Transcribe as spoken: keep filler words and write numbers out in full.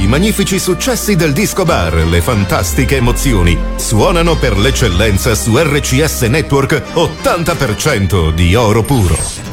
i magnifici successi del disco bar, le fantastiche emozioni suonano per l'eccellenza su R C S Network ottanta per cento di oro puro.